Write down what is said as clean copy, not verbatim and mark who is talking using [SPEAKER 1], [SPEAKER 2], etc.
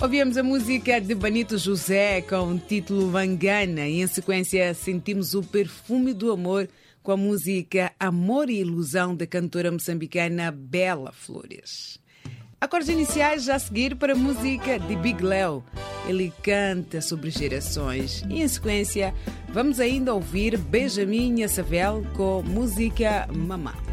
[SPEAKER 1] Ouvimos a música de Benito José com o título Mangana e em sequência sentimos o perfume do amor com a música Amor e Ilusão da cantora moçambicana Bela Flores. Acordes iniciais já a seguir para a música de Big Leo. Ele canta sobre gerações. E em sequência vamos ainda ouvir Benjamin Savel com música Mamá.